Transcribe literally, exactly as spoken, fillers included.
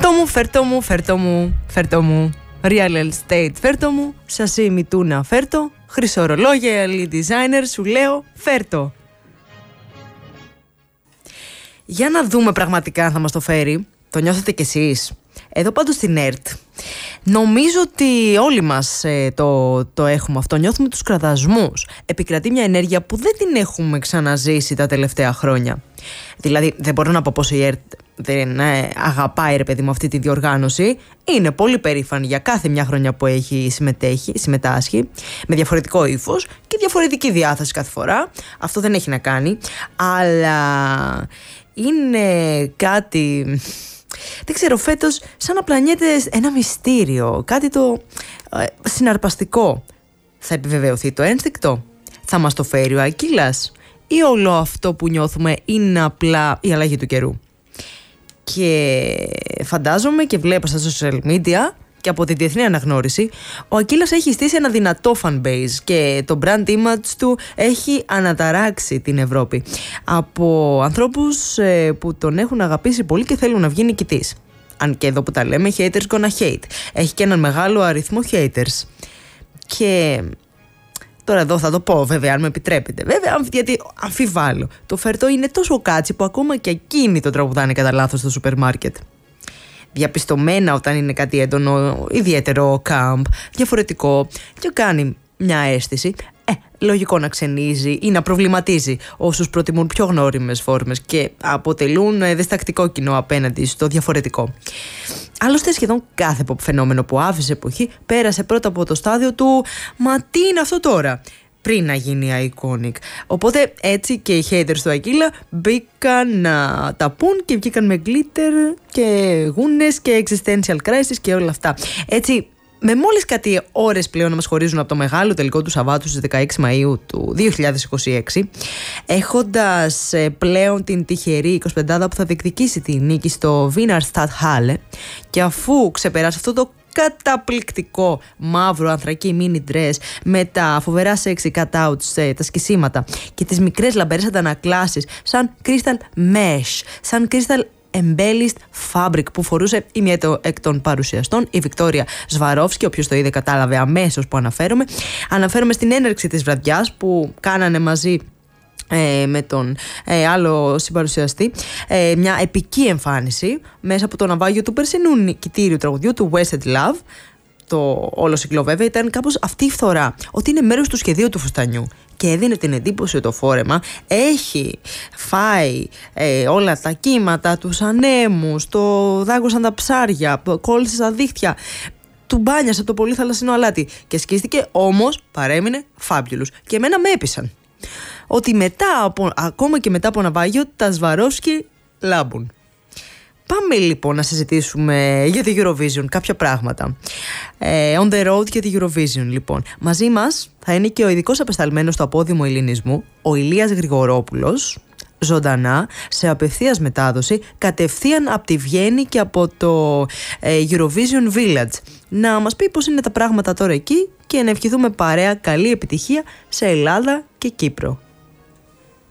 Φέρτο μου, φέρτο μου, φέρτο μου, φέρτο μου. Real estate, φέρτο μου. Σασίμι τούνα, φέρτο. Χρυσορολόγια, elite designer, σου λέω, φέρτο. Για να δούμε πραγματικά αν θα μας το φέρει. Το νιώθετε κι εσείς? Εδώ πάντως στην ΕΡΤ νομίζω ότι όλοι μας ε, το, το έχουμε αυτό. Νιώθουμε τους κραδασμούς. Επικρατεί μια ενέργεια που δεν την έχουμε ξαναζήσει τα τελευταία χρόνια. Δηλαδή δεν μπορώ να πω πως η ΕΡΤ δεν ε, αγαπάει, ρε παιδί μου, αυτή τη διοργάνωση. Είναι πολύ περήφανη για κάθε μια χρονιά που έχει συμμετέχει, συμμετάσχει, με διαφορετικό ύφος και διαφορετική διάθεση κάθε φορά. Αυτό δεν έχει να κάνει. Αλλά είναι κάτι... Δεν ξέρω, φέτος σαν να πλανιέται ένα μυστήριο, κάτι το ε, συναρπαστικό. Θα επιβεβαιωθεί το ένστικτο? Θα μας το φέρει ο Ακύλας? Ή όλο αυτό που νιώθουμε είναι απλά η αλλαγή του καιρού? Και φαντάζομαι και βλέπω στα social media και από τη διεθνή αναγνώριση, ο Ακύλας έχει στήσει ένα δυνατό fan base και το brand image του έχει αναταράξει την Ευρώπη από ανθρώπους ε, που τον έχουν αγαπήσει πολύ και θέλουν να βγει νικητής. Αν και εδώ που τα λέμε, haters gonna hate. Έχει και έναν μεγάλο αριθμό haters. Και τώρα εδώ θα το πω, βέβαια, αν με επιτρέπετε. Βέβαια, γιατί αμφιβάλλω. Το φερτό είναι τόσο κάτσι που ακόμα και εκείνοι το τραγουδάνε κατά λάθος στο σούπερ μάρκετ. Διαπιστωμένα όταν είναι κάτι έντονο, ιδιαίτερο, κάμπ, διαφορετικό και κάνει μια αίσθηση, ε, λογικό να ξενίζει ή να προβληματίζει όσους προτιμούν πιο γνώριμες φόρμες και αποτελούν διστακτικό κοινό απέναντι στο διαφορετικό. Άλλωστε σχεδόν κάθε φαινόμενο που άφησε εποχή πέρασε πρώτα από το στάδιο του «Μα τι είναι αυτό τώρα?» πριν να γίνει iconic. Οπότε έτσι και οι haters του Ακύλα μπήκαν να τα πούν και βγήκαν με glitter και γούνες και existential crisis και όλα αυτά. Έτσι, με μόλις κάτι ώρες πλέον να μας χωρίζουν από το μεγάλο τελικό του Σαββάτου στις δεκαέξι Μαΐου του δύο χιλιάδες είκοσι έξι, έχοντας πλέον την τυχερή εικοσιπεντάδα που θα διεκδικήσει τη νίκη στο Wiener Stadthalle και αφού ξεπεράσει αυτό το καταπληκτικό μαύρο ανθρακί mini dress με τα φοβερά sexy cutouts, τα σκισίματα και τις μικρές λαμπερές αντανακλάσεις σαν crystal mesh, σαν crystal embellished fabric που φορούσε η μία εκ των παρουσιαστών, η Βικτόρια Σβαρόφσκι. Όποιος το είδε κατάλαβε αμέσως που αναφέρομαι. Αναφέρομαι στην έναρξη της βραδιάς που κάνανε μαζί Ε, με τον ε, άλλο συμπαρουσιαστή ε, μια επική εμφάνιση μέσα από το ναυάγιο του περσινού νικητήριου τραγουδιού του Wasted Love. Το όλο συγκλό βέβαια ήταν κάπως αυτή η φθορά, ότι είναι μέρος του σχεδίου του φουστανιού και έδινε την εντύπωση ότι το φόρεμα έχει φάει ε, όλα τα κύματα, τους ανέμους, το δάγκωσαν τα ψάρια, κόλλησε στα δίχτυα, του μπάνιασε το πολύ θαλασσινό αλάτι και σκίστηκε, όμως παρέμεινε fabulous και εμένα με έπεισαν ότι μετά από, ακόμα και μετά από ναυάγιο τα Σβαρόφσκι λάμπουν. Πάμε λοιπόν να συζητήσουμε για τη Eurovision κάποια πράγματα. Ε, on the road για τη Eurovision λοιπόν. Μαζί μας θα είναι και ο ειδικός απεσταλμένος στο απόδημο ελληνισμού, ο Ηλίας Γρηγορόπουλος, ζωντανά, σε απευθείας μετάδοση, κατευθείαν από τη Βιέννη και από το ε, Eurovision Village. Να μας πει πώς είναι τα πράγματα τώρα εκεί και να ευχηθούμε παρέα καλή επιτυχία σε Ελλάδα και Κύπρο.